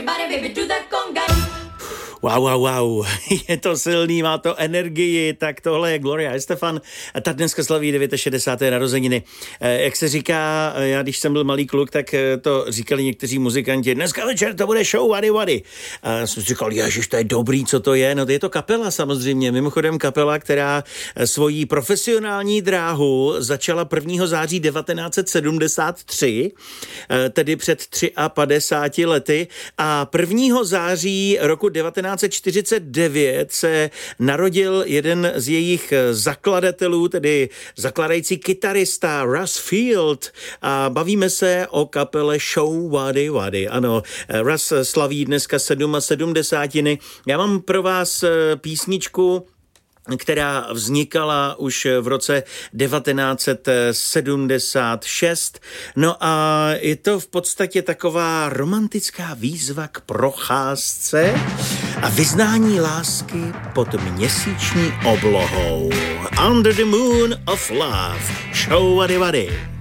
everybody, baby, do the conga. Wow, je to silný, má to energii, tak tohle je Gloria Estefan, ta dneska slaví 69. narozeniny. Jak se říká, já když jsem byl malý kluk, tak to říkali někteří muzikanti, dneska večer to bude show Wady Wady. A jsem říkal, ježiš, to je dobrý, co to je? No to je to kapela samozřejmě, mimochodem kapela, která svoji profesionální dráhu začala 1. září 1973, tedy před 53 lety a 1. září roku 1949 se narodil jeden z jejich zakladatelů, tedy zakladající kytarista Russ Field a bavíme se o kapele Show Wady Wady. Ano, Russ slaví dneska 77. Já mám pro vás písničku, která vznikala už v roce 1976. No a je to v podstatě taková romantická výzva k procházce a vyznání lásky pod měsíční oblohou. Under the moon of love. Show Wady Wady.